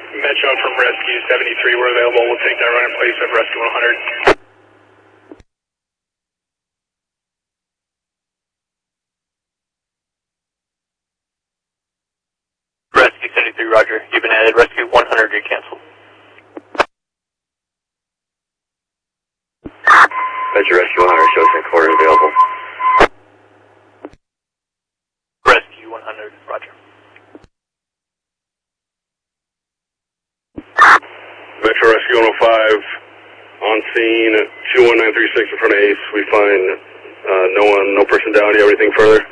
Metro from Rescue 73, we're available. We'll take that run in place of Rescue 100. Rescue 73, roger. You've been added. Rescue 100, you're canceled. Metro Rescue 100 shows headquarters available. Rescue 100, roger. Metro Rescue 105 on scene 21936 in front of Ace. We find no person down. Do you have anything further?